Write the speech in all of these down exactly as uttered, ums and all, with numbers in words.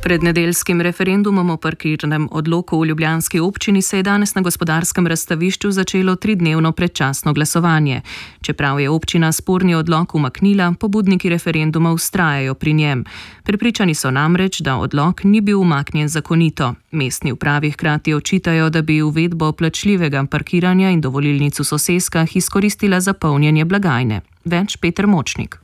Pred nedeljskim referendumom o parkirnem odloku v ljubljanski občini se je danes na Gospodarskem razstavišču začelo tridnevno predčasno glasovanje. Čeprav je občina sporni odlok umaknila, pobudniki referenduma vztrajajo pri njem. Prepričani so namreč, da odlok ni bil umaknjen zakonito. Mestni upravi hkrati očitajo, da bi uvedbo plačljivega parkiranja in dovolilnic v soseskah izkoristila za polnjenje blagajne. Več Peter Močnik.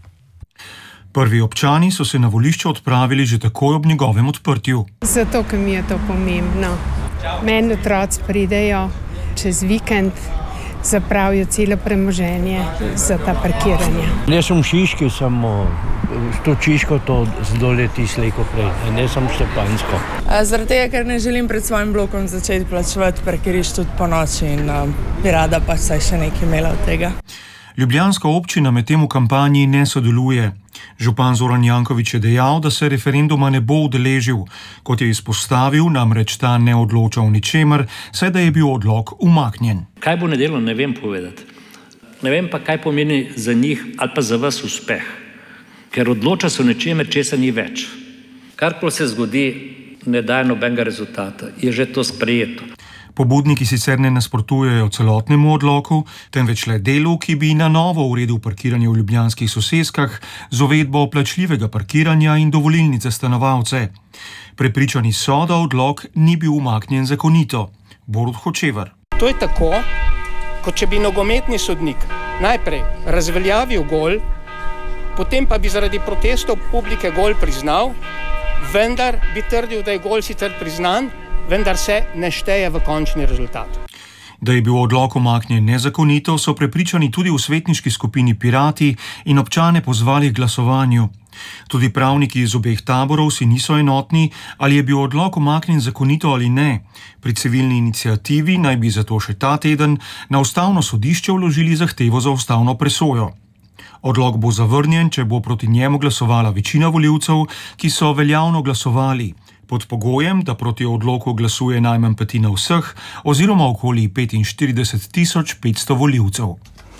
Prvi občani so se na volišče odpravili že takoj ob njegovem odprtju. Zato, ker mi je to pomembno. Meni otroci pridejo čez vikend, zapravijo celo premoženje za ta parkiranja. Jaz sem v Šiški, samo s to Šiško to zdoleti slejko prej, ne sem Štepansko. Zaradi tega, ker ne želim pred svojim blokom začeti plačevati parkirišč tudi po noči in bi rada pa saj še nekaj imela od tega. Ljubljanska občina medtem v kampanji ne sodeluje. Župan Zoran Janković je dejal, da se referenduma ne bo udeležil. Kot je izpostavil, namreč ta ne odloča o ničemer, saj da je bil odlok umaknjen. Kaj bo nedeljo, ne vem povedati. Ne vem pa, kaj pomeni za njih ali pa za vas uspeh. Ker odloča se o ničemer, česa ni več. Karkoli se zgodi, ne daje nobenega rezultata. Je že to sprejeto. Pobudniki sicer ne nasprotujejo celotnemu odloku, temveč le delu, ki bi na novo uredil parkiranje v ljubljanskih soseskah z uvedbo plačljivega parkiranja in dovolilnic za stanovalce. Prepričani so, da odlok ni bil umaknjen zakonito. Borut Hočevar. To je tako, kot če bi nogometni sodnik najprej razveljavil gol, potem pa bi zaradi protestov publike gol priznal, vendar bi trdil, da je gol sicer priznan, vendar se ne šteje v končni rezultat. Da je bil odlok umaknjen nezakonito, so prepričani tudi v svetniški skupini Pirati in občane pozvali k glasovanju. Tudi pravniki iz obeh taborov si niso enotni, ali je bil odlok umaknjen zakonito ali ne. Pri civilni iniciativi naj bi zato še ta teden na ustavno sodišče vložili zahtevo za ustavno presojo. Odlok bo zavrnjen, če bo proti njemu glasovala večina volivcev, ki so veljavno glasovali. Pod pogojem, da proti odloku glasuje najmanj petina vseh oziroma okoli petinštirideset tisoč petsto volivcev.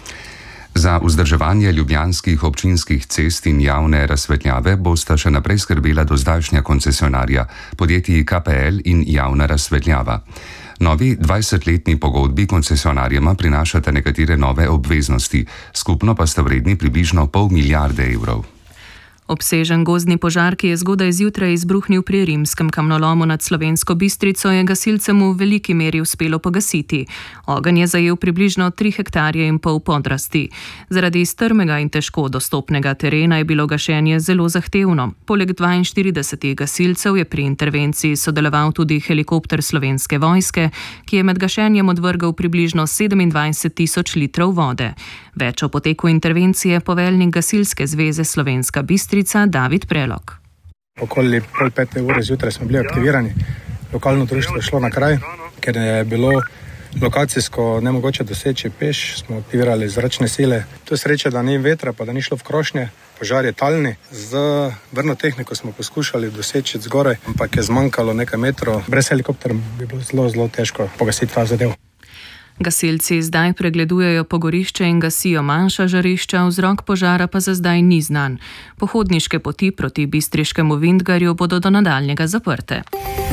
Za vzdrževanje ljubljanskih občinskih cest in javne razsvetljave bosta še naprej skrbela dozdajšnja koncesionarja, podjetji K P L in javna razsvetljava. Novi dvajsetletni pogodbi koncesionarjema prinašata nekatere nove obveznosti, skupno pa sta vredni približno pol milijarde evrov. Obsežen gozdni požar, ki je zgodaj zjutraj izbruhnil pri rimskem kamnolomu nad Slovensko Bistrico, je gasilcem v veliki meri uspelo pogasiti. Ogenj je zajel približno tri hektarje in pol podrasti. Zaradi strmega in težko dostopnega terena je bilo gašenje zelo zahtevno. Poleg dvainštiridesetih gasilcev je pri intervenciji sodeloval tudi helikopter Slovenske vojske, ki je med gašenjem odvrgal približno sedemindvajset tisoč litrov vode. Več o poteku intervencije poveljnik Gasilske zveze Slovenska Bistrica David Prelog. Okoli pol pete ure zjutraj smo bili aktivirani. Lokalno društvo je šlo na kraj, ker je bilo lokacijsko nemogoče doseči peš, smo aktivirali zračne sile. To je sreča, da ni vetra, pa da ni šlo v krošnje. Požar je talni. Z vrno tehniko smo poskušali doseči zgoraj, ampak je zmanjkalo nekaj metrov. Brez helikoptera bi bilo zelo, zelo težko pogasiti ta zadev. Gasilci zdaj pregledujejo pogorišče in gasijo manjša žarišča, vzrok požara pa za zdaj ni znan. Pohodniške poti proti bistriškemu Vintgarju bodo do nadaljnjega zaprte.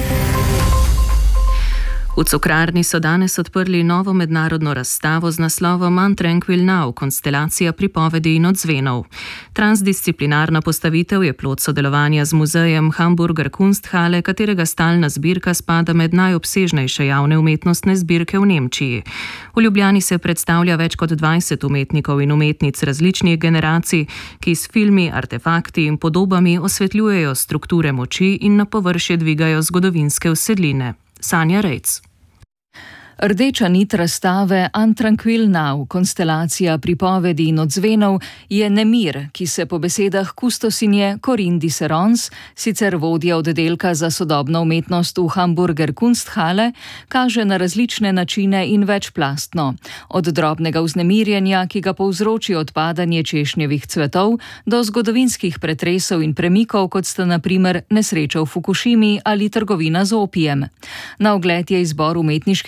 V Cukrarni so danes odprli novo mednarodno razstavo z naslovom Untranquil Now, konstelacija pripovedi in odzvenov. Transdisciplinarna postavitev je plod sodelovanja z muzejem Hamburger Kunsthalle, katerega stalna zbirka spada med najobsežnejše javne umetnostne zbirke v Nemčiji. V Ljubljani se predstavlja več kot dvajset umetnikov in umetnic različnih generacij, ki s filmi, artefakti in podobami osvetljujejo strukture moči in na površje dvigajo zgodovinske usedline. Sanja Rejc. Rdeča nit razstave Untranquil Now, konstelacija pripovedi in odzvenov, je nemir, ki se po besedah kustosinje Corinne Diserons, sicer vodja oddelka za sodobno umetnost v Hamburger Kunsthalle, kaže na različne načine in večplastno. Od drobnega vznemirjenja, ki ga povzroči odpadanje češnjevih cvetov, do zgodovinskih pretresov in premikov, kot sta na primer nesreča v Fukušimi ali trgovina z opijem. Na ogled je izbor umetniških del,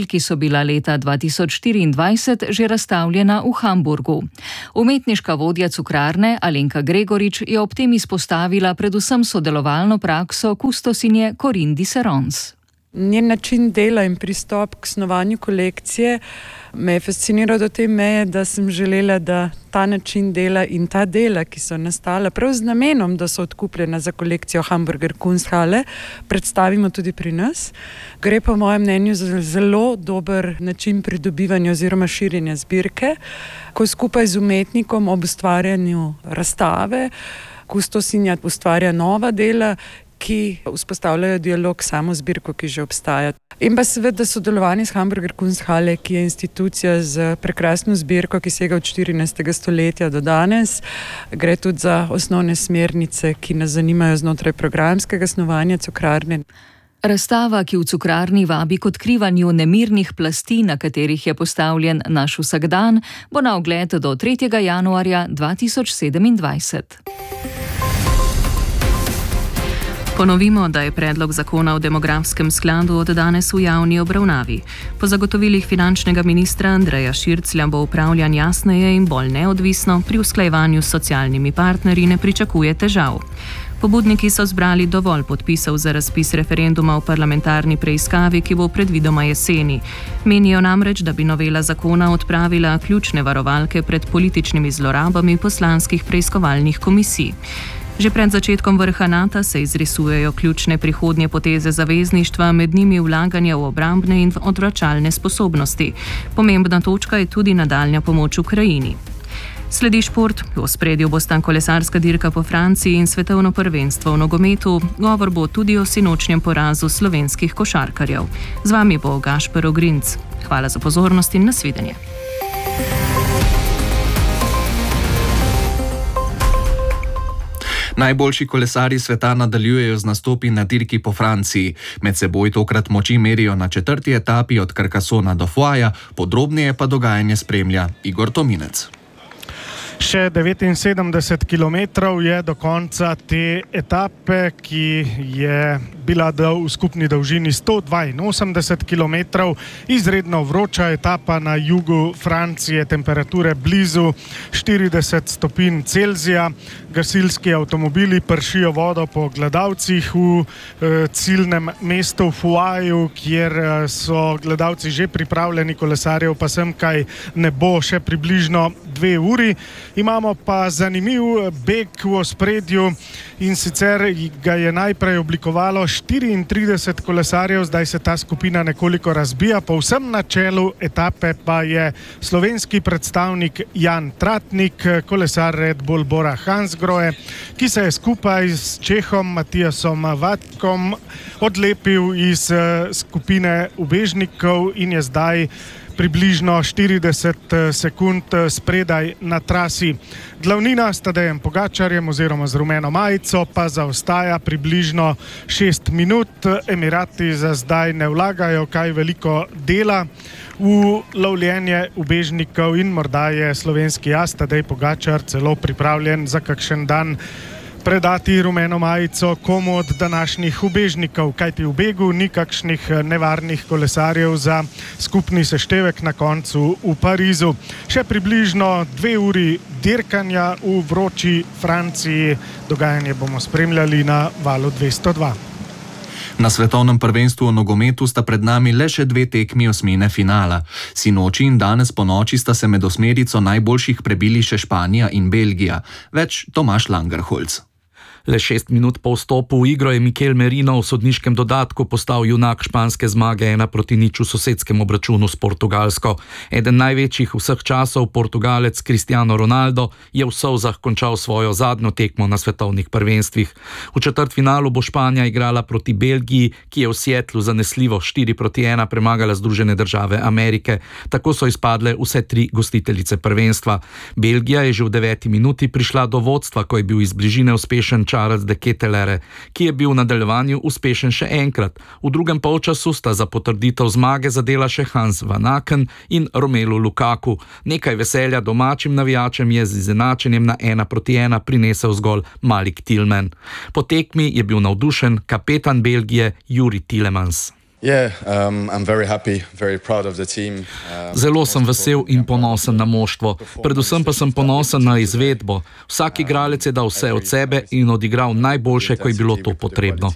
ki so bila leta dva tisoč štiriindvajset že razstavljena v Hamburgu. Umetniška vodja cukrarne Alenka Gregorič je ob tem izpostavila predvsem sodelovalno prakso kustosinje Corinne Dicerons. Njen način dela in pristop k snovanju kolekcije me je fasciniral do te meje, da sem želela, da ta način dela in ta dela, ki so nastala prav z namenom, da so odkupljena za kolekcijo Hamburger Kunsthalle, predstavimo tudi pri nas. Gre po mojem mnenju za zelo dober način pridobivanja oziroma širjenja zbirke, ko skupaj z umetnikom ob ustvarjanju razstave kustosinja ustvarja nova dela, ki vzpostavljajo dialog samo zbirko, ki že obstaja. In pa seveda sodelovanje s Hamburger Kunsthalle, ki je institucija z prekrasno zbirko, ki sega od štirinajstega stoletja do danes. Gre tudi za osnovne smernice, ki nas zanimajo znotraj programskega snovanja cukrarne. Razstava, ki v cukrarni vabi k odkrivanju nemirnih plasti, na katerih je postavljen naš vsakdan, bo na ogled do tretjega januarja dva tisoč sedemindvajset. Ponovimo, da je predlog zakona o demografskem skladu od danes v javni obravnavi. Po zagotovilih finančnega ministra Andreja Širclja bo upravljan jasneje in bolj neodvisno, pri usklajevanju s socialnimi partnerji ne pričakuje težav. Pobudniki so zbrali dovolj podpisov za razpis referenduma o parlamentarni preiskavi, ki bo predvidoma jeseni. Menijo namreč, da bi novela zakona odpravila ključne varovalke pred političnimi zlorabami poslanskih preiskovalnih komisij. Že pred začetkom vrha NATO se izrisujejo ključne prihodnje poteze zavezništva, med njimi vlaganje v obrambne in odvračalne sposobnosti. Pomembna točka je tudi nadaljnja pomoč Ukrajini. Sledi šport, v ospredju bosta kolesarska dirka po Franciji in svetovno prvenstvo v nogometu. Govor bo tudi o sinočnjem porazu slovenskih košarkarjev. Z vami bo Gašper Ogrinc. Hvala za pozornost in nasvidenje. Najboljši kolesarji sveta nadaljujejo z nastopi na dirki po Franciji. Med seboj tokrat moči merijo na četrti etapi od Carcassona do Foija, podrobneje pa dogajanje spremlja Igor Tominec. Še devetinsedemdeset kilometrov je do konca te etape, ki je bila v skupni dolžini sto dvainosemdeset kilometrov. Izredno vroča etapa na jugu Francije, temperature blizu štirideset stopinj Celzija. Gasilski avtomobili pršijo vodo po gledalcih v eh, ciljnem mestu Foiju, kjer so gledalci že pripravljeni, kolesarjev pa sem kaj ne bo še približno dve uri. Imamo pa zanimiv beg v ospredju in sicer ga je najprej oblikovalo štiriintrideset kolesarjev, zdaj se ta skupina nekoliko razbija. Povsem na čelu etape pa je slovenski predstavnik Jan Tratnik, kolesar Red Bull Bora Hansgrohe, ki se je skupaj s Čehom Matijasom Vatkom odlepil iz skupine ubežnikov in je zdaj približno štirideset sekund spredaj na trasi. Glavnina s Tadejem Pogačarjem oziroma z rumeno majico pa zaostaja približno šest minut. Emirati za zdaj ne vlagajo kaj veliko dela v lovljenje ubežnikov in morda je slovenski as Tadej Pogačar celo pripravljen za kakšen dan predati rumeno majico komu od današnjih ubežnikov, kajti v begu ni kakšnih nevarnih kolesarjev za skupni seštevek na koncu v Parizu. Še približno dve uri dirkanja v vroči Franciji. Dogajanje bomo spremljali na valu dvesto dva. Na svetovnem prvenstvu v nogometu sta pred nami le še dve tekmi osmine finala. Sinoči in danes po noči sta se med osmerico najboljših prebili še Španija in Belgija. Več Tomaž Langerholz. Le šest minut po vstopu v igro je Mikel Merino v sodniškem dodatku postal junak španske zmage ena proti nič v sosedskem obračunu s Portugalsko. Eden največjih vseh časov, Portugalec Cristiano Ronaldo, je v solzah končal svojo zadnjo tekmo na svetovnih prvenstvih. V četrtfinalu bo Španija igrala proti Belgiji, ki je v Seattlu zanesljivo štiri proti ena premagala Združene države Amerike. Tako so izpadle vse tri gostiteljice prvenstva. Belgija je že v deveti minuti prišla do vodstva, ko je bil iz bližine uspešen Charles de Kettelere, ki je bil v nadaljevanju uspešen še enkrat. V drugem polčasu sta za potrditev zmage zadela še Hans Van Aken in Romelu Lukaku. Nekaj veselja domačim navijačem je z izenačenjem na ena proti ena prinesel zgolj Malik Tillman. Po tekmi je bil navdušen kapetan Belgije Juri Tielemans. Zelo sem vesel in ponosen na moštvo. Predvsem pa sem ponosen na izvedbo. Vsak igralec je dal vse od sebe in odigral najboljše, ko je bilo to potrebno.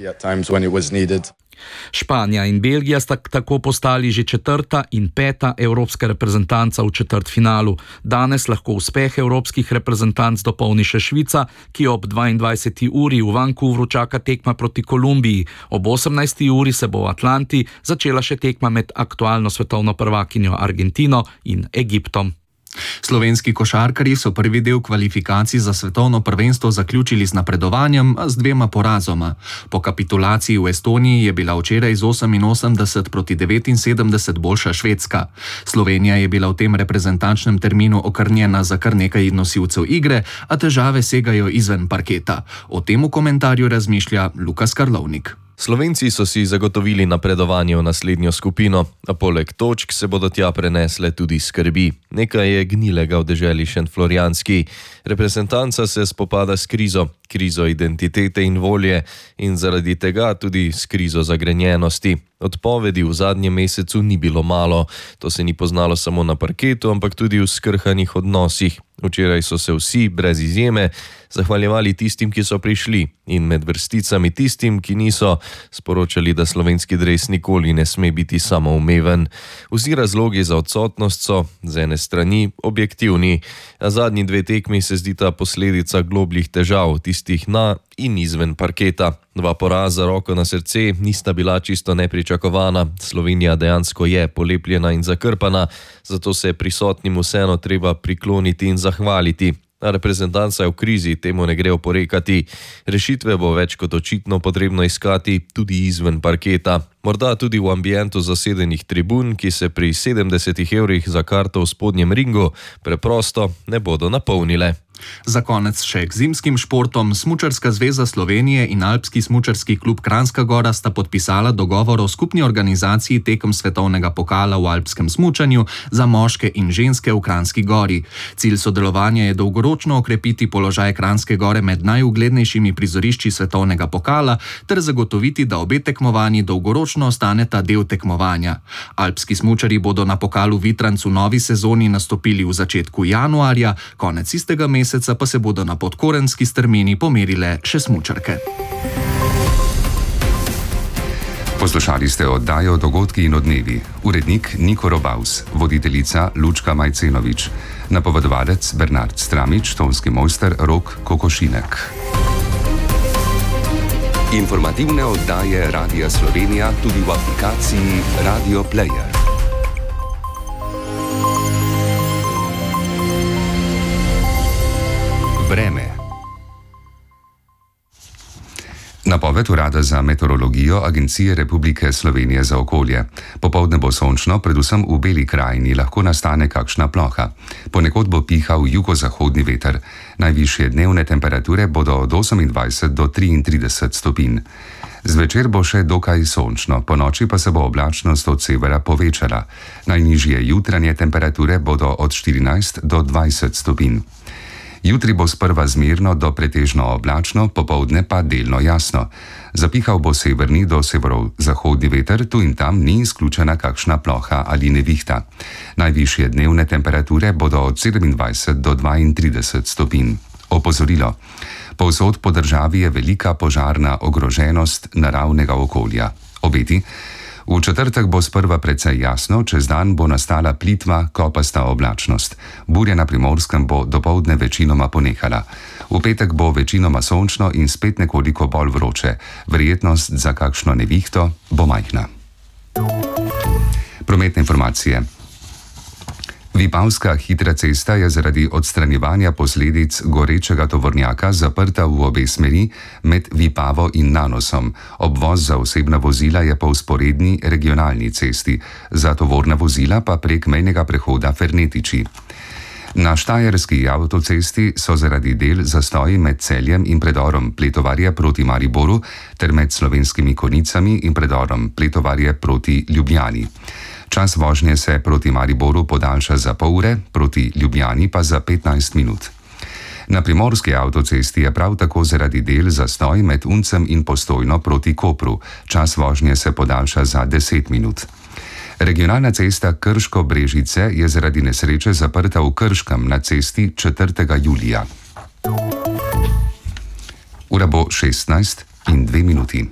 Španija in Belgija sta tako postali že četrta in peta evropska reprezentanca v četrtfinalu. Danes lahko uspeh evropskih reprezentanc dopolni še Švica, ki ob dvaindvajseti uri v Vancouvru čaka tekma proti Kolumbiji. Ob osemnajsti uri se bo v Atlanti začela še tekma med aktualno svetovno prvakinjo Argentino in Egiptom. Slovenski košarkarji so prvi del kvalifikacij za svetovno prvenstvo zaključili z napredovanjem, a z dvema porazoma. Po kapitulaciji v Estoniji je bila včeraj z oseminosemdeset proti devetinsedemdeset boljša Švedska. Slovenija je bila v tem reprezentančnem terminu okrnjena za kar nekaj nosilcev igre, a težave segajo izven parketa. O tem v komentarju razmišlja Lukas Karlovnik. Slovenci so si zagotovili napredovanje v naslednjo skupino, a poleg točk se bodo tja prenesle tudi skrbi. Nekaj je gnilega v deželi Šentflorjanski. Reprezentanca se spopada s krizo, krizo identitete in volje in zaradi tega tudi s krizo zagrenjenosti. Odpovedi v zadnjem mesecu ni bilo malo. To se ni poznalo samo na parketu, ampak tudi v skrhanih odnosih. Včeraj so se vsi, brez izjeme, zahvaljevali tistim, ki so prišli in med vrsticami tistim, ki niso, sporočali, da slovenski dres nikoli ne sme biti samoumeven. Vsi razlogi za odsotnost so, z ene strani, objektivni, a zadnji dve tekmi se zdita posledica globljih težav, tistih na in izven parketa. Dva poraza, roko na srce, nista bila čisto nepričakovana. Slovenija dejansko je polepljena in zakrpana, zato se je prisotnim vseeno treba prikloniti in zahvaliti. A reprezentanca je v krizi, temu ne gre oporekati. Rešitve bo več kot očitno potrebno iskati tudi izven parketa. Morda tudi v ambientu zasedenih tribun, ki se pri sedemdesetih evrih za karto v spodnjem ringu preprosto ne bodo napolnile. Za konec še k zimskim športom. Smučarska zveza Slovenije in Alpski smučarski klub Kranjska Gora sta podpisala dogovor o skupni organizaciji tekem svetovnega pokala v alpskem smučanju za moške in ženske v Kranjski Gori. Cilj sodelovanja je dolgoročno okrepiti položaj Kranjske Gore med najuglednejšimi prizorišči svetovnega pokala ter zagotoviti, da obe tekmovanji dolgoročno ostaneta del tekmovanja. Alpski smučarji bodo na pokalu Vitranc v novi sezoni nastopili v začetku januarja, konec istega meseca pa se bodo na podkorenski strmini pomerile še smučarke. Poslušali ste oddajo Dogodki in odmevi. Urednik Niko Robaus, voditeljica Lučka Majcenovič, napovedovalec Bernard Stramič, tonski mojster Rok Kokošinek. Informativne oddaje Radia Slovenija tudi v aplikaciji Radio Player. Vreme. Napoved Urada za meteorologijo Agencije Republike Slovenije za okolje. Popoldne bo sončno, predvsem v Beli krajini lahko nastane kakšna ploha. Ponekod bo pihal jugozahodni veter. Najvišje dnevne temperature bodo od osemindvajset do triintrideset stopinj. Zvečer bo še dokaj sončno, ponoči pa se bo oblačnost od severa povečala. Najnižje jutranje temperature bodo od štirinajst do dvajset stopinj. Jutri bo sprva zmerno do pretežno oblačno, popoldne pa delno jasno. Zapihal bo severni do severozahodni veter, tu in tam ni izključena kakšna ploha ali nevihta. Najvišje dnevne temperature bodo od sedemindvajset do dvaintrideset stopinj. Opozorilo. Povsod po državi je velika požarna ogroženost naravnega okolja. Obeti. V četrtek bo sprva precej jasno, čez dan bo nastala plitva, kopasta oblačnost. Burja na Primorskem bo dopoldne večinoma ponehala. V petek bo večinoma sončno in spet nekoliko bolj vroče. Verjetnost za kakšno nevihto bo majhna. Prometne informacije. Vipavska hitra cesta je zaradi odstranjevanja posledic gorečega tovornjaka zaprta v obe smeri med Vipavo in Nanosom. Obvoz za osebna vozila je po vzporedni regionalni cesti, za tovorna vozila pa prek mejnega prehoda Fernetiči. Na štajerski avtocesti so zaradi del zastoji med Celjem in predorom Pletovarje proti Mariboru ter med Slovenskimi Konicami in predorom Pletovarje proti Ljubljani. Čas vožnje se proti Mariboru podaljša za pol ure, proti Ljubljani pa za petnajst minut. Na primorski avtocesti je prav tako zaradi del zastoj med Uncem in Postojno proti Kopru. Čas vožnje se podaljša za deset minut. Regionalna cesta Krško-Brežice je zaradi nesreče zaprta v Krškem na cesti četrtega julija. Ura bo šestnajst in dve minuti.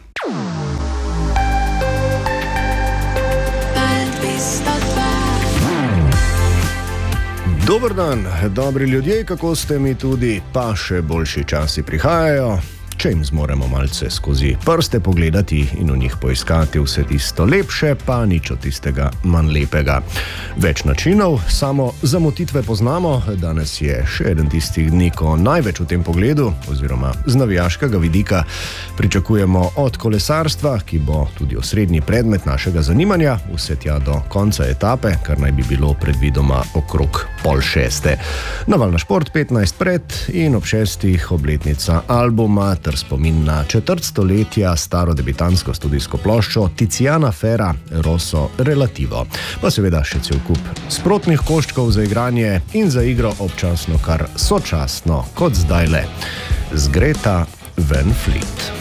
Dober dan, dobri ljudje, kako ste mi tudi, pa še boljši časi prihajajo. Če jim zmoremo malce skozi prste pogledati in v njih poiskati vse tisto lepše, pa nič od tistega manj lepega. Več načinov, samo zamotitve poznamo, danes je še eden tistih dni, ko največ v tem pogledu, oziroma z navijaškega vidika, pričakujemo od kolesarstva, ki bo tudi osrednji predmet našega zanimanja, vse tja do konca etape, kar naj bi bilo predvidoma okrog pol šeste. Naval na šport petnajst pred in ob šestih obletnica albuma ter spomin na četrt stoletja staro debitansko studijsko ploščo Tiziana Ferra Rosso Relativo. Pa seveda še cel kup sprotnih koščkov za igranje in za igro občasno kar sočasno, kot zdajle, z Greta Van Fleet.